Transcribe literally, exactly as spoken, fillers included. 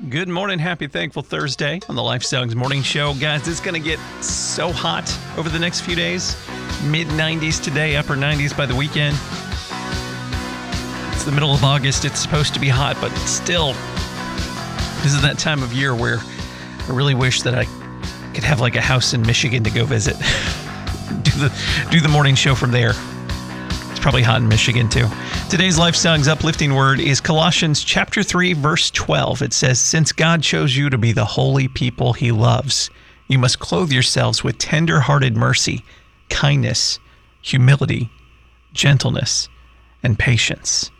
Good morning, happy, thankful Thursday on the Life Songs Morning Show. Guys, it's going to get so hot over the next few days. mid nineties today, upper nineties by the weekend. It's the middle of August. It's supposed to be hot, but still, this is that time of year where I really wish that I could have like a house in Michigan to go visit. do the do the morning show from there. It's probably hot in Michigan too. Today's Life Songs uplifting word is Colossians chapter three, verse twelve. It says, "Since God chose you to be the holy people he loves, you must clothe yourselves with tender-hearted mercy, kindness, humility, gentleness, and patience."